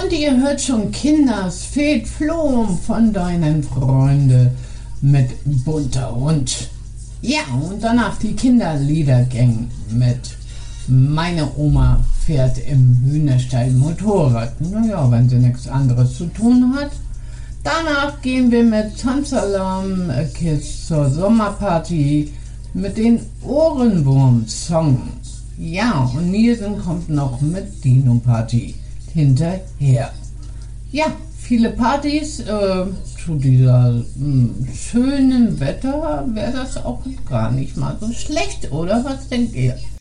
Und ihr hört schon, Kinders fehlt Floh von deinen Freunden mit bunter Hund. Ja, und danach die Kinderliedergang mit Meine Oma fährt im Hühnerstall Motorrad. Naja, wenn sie nichts anderes zu tun hat. Danach gehen wir mit Tanzalarm Kids zur Sommerparty mit den Ohrenwurm-Song. Ja, und Nielsen kommt noch mit Dino Party hinterher. Ja, viele Partys zu dieser schönen Wetter wäre das auch gar nicht mal so schlecht, oder was denkt ihr?